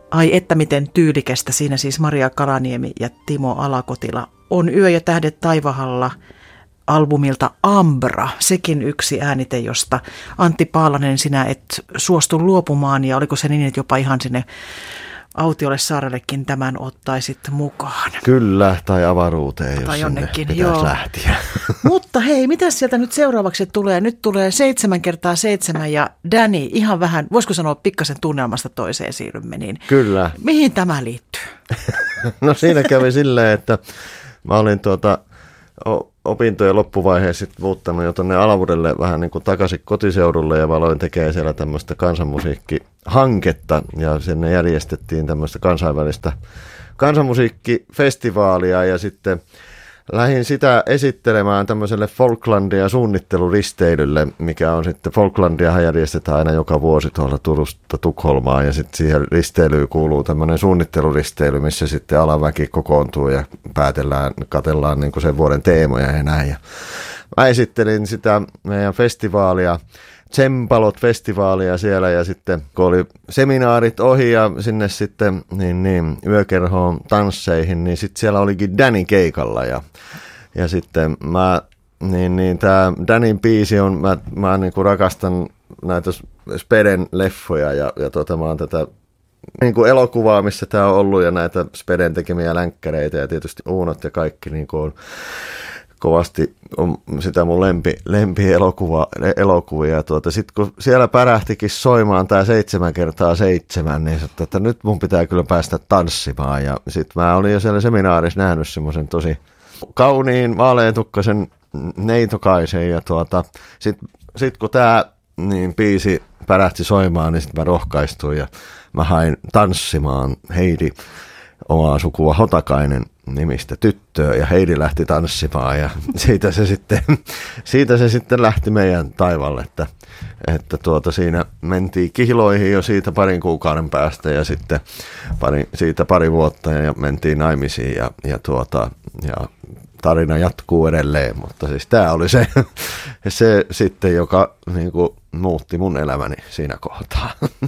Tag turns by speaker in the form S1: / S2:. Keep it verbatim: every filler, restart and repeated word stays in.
S1: Ai että miten tyylikästä siinä siis Maria Kalaniemi ja Timo Alakotila on Yö ja tähdet taivahalla albumilta Ambra, sekin yksi äänite, josta Antti Paalanen sinä et suostu luopumaan ja oliko se niin, että jopa ihan sinne autiolle saarellekin tämän ottaisit mukaan?
S2: Kyllä, tai avaruuteen, jos
S1: tai
S2: jonnekin,
S1: jonnekin,
S2: pitäisi
S1: joo.
S2: lähteä.
S1: Mutta hei, mitä sieltä nyt seuraavaksi tulee? Nyt tulee seitsemän kertaa seitsemän ja Danny, ihan vähän, voisiko sanoa pikkasen tunnelmasta toiseen siirrymme, niin
S2: Kyllä.
S1: Mihin tämä liittyy?
S2: No siinä kävi silleen, että mä olin tuota opintojen loppuvaiheessa sitten muuttanut jo tuonne Alavudelle vähän niin kuin takaisin kotiseudulle ja mä aloin tekemään siellä tämmöistä kansanmusiikkihanketta ja sinne järjestettiin tämmöistä kansainvälistä kansanmusiikkifestivaalia ja sitten lähdin sitä esittelemään tämmöiselle Folklandia suunnitteluristeilylle, mikä on sitten, Folklandiahan järjestetään aina joka vuosi tuolla Turusta Tukholmaan ja sitten siihen risteilyyn kuuluu tämmöinen suunnitteluristeily, missä sitten alaväki kokoontuu ja päätellään, katsellaan niin kuin sen vuoden teemoja ja näin. Ja mä esittelin sitä meidän festivaalia, Tsempalot-festivaalia siellä ja sitten kun oli seminaarit ohi ja sinne sitten niin, niin, yökerhoon tansseihin, niin sitten siellä olikin Danny keikalla ja, ja sitten mä, niin, niin tämä Dannyn biisi on, mä, mä niin kuin rakastan näitä Speden leffoja ja, ja tota, mä oon tätä niin kuin elokuvaa, missä tämä on ollut ja näitä Speden tekemiä länkkäreitä ja tietysti Uunot ja kaikki niin kuin on kovasti on sitä mun lempi, lempi elokuva, elokuvia. Tuota, sitten kun siellä pärähtikin soimaan tämä seitsemän kertaa seitsemän, niin sanoin, että nyt mun pitää kyllä päästä tanssimaan. Ja sitten mä olin jo siellä seminaarissa nähnyt semmoisen tosi kauniin vaaleantukkaisen neitokaisen. Ja tuota, sitten sit kun tämä niin, biisi pärähti soimaan, niin sitten mä rohkaistuin ja mä hain tanssimaan Heidi, omaa sukua Hotakainen nimistä tyttöä ja Heidi lähti tanssimaan ja siitä se sitten, siitä se sitten lähti meidän taivalle, että, että tuota siinä mentiin kihloihin jo siitä parin kuukauden päästä ja sitten pari, siitä pari vuotta ja mentiin naimisiin ja, ja, tuota, ja tarina jatkuu edelleen, mutta siis tämä oli se, se sitten, joka niin kuin muutti mun elämäni siinä kohtaa.